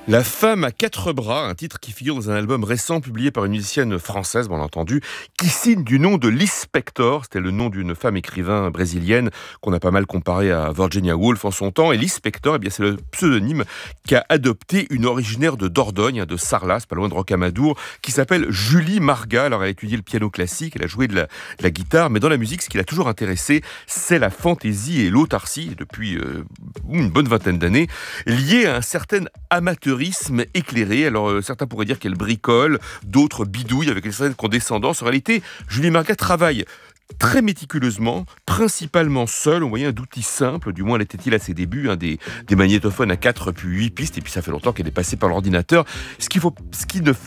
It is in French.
La femme à quatre bras, un titre qui figure dans un album récent publié par une musicienne française, bien entendu, qui signe du nom de Lispector. C'était le nom d'une femme écrivain brésilienne qu'on a pas mal comparé à Virginia Woolf en son temps. Et Lispector, eh bien, c'est le pseudonyme qu'a adopté une originaire de Dordogne, de Sarlat, pas loin de Rocamadour, qui s'appelle Julie Marga. Alors, elle a étudié le piano classique, elle a joué de la guitare, mais dans la musique, ce qui l'a toujours intéressé, c'est la fantaisie et l'autarcie, depuis une bonne vingtaine d'années, liée à un certain amateurisme éclairé. Alors certains pourraient dire qu'elle bricole, d'autres bidouillent avec une certaine condescendance. En réalité, Julie Marga travaille très méticuleusement, principalement seule, au moyen d'outils simples, du moins l'était-il à ses débuts, des magnétophones à 4 puis 8 pistes, et puis ça fait longtemps qu'elle est passée par l'ordinateur. Ce qui